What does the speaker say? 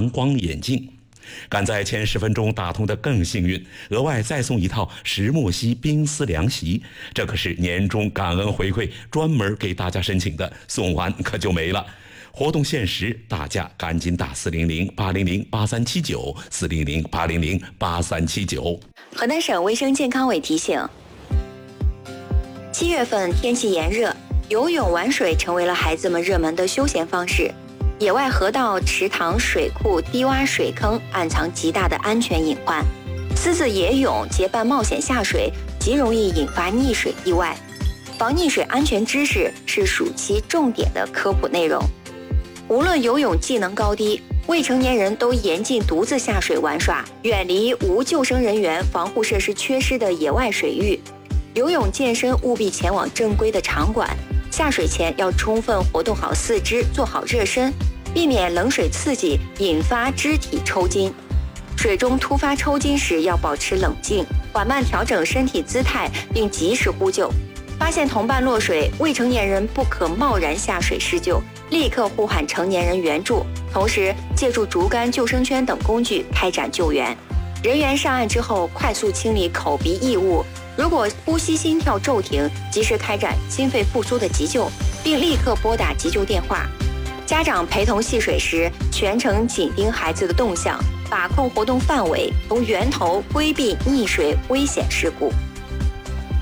阳光眼镜。赶在前10分钟打通的更幸运，额外再送一套石墨烯冰丝凉席，这可是年终感恩回馈，专门给大家申请的，送完可就没了。活动限时，大家赶紧打400-800-8379，400-800-8379。 河南省卫生健康委提醒，7月份天气炎热，游泳玩水成为了孩子们热门的休闲方式。野外河道、池塘、水库、低洼水坑暗藏极大的安全隐患，私自野泳结伴冒险下水，极容易引发溺水意外。防溺水安全知识是暑期重点的科普内容。无论游泳技能高低，未成年人都严禁独自下水玩耍，远离无救生人员、防护设施缺失的野外水域。游泳健身务必前往正规的场馆，下水前要充分活动好四肢，做好热身，避免冷水刺激引发肢体抽筋。水中突发抽筋时要保持冷静，缓慢调整身体姿态，并及时呼救。发现同伴落水，未成年人不可贸然下水施救，立刻呼喊成年人援助，同时借助竹竿、救生圈等工具开展救援。人员上岸之后，快速清理口鼻异物，如果呼吸心跳骤停，及时开展心肺复苏的急救，并立刻拨打急救电话。家长陪同戏水时，全程紧盯孩子的动向，把控活动范围，从源头规避溺水危险事故。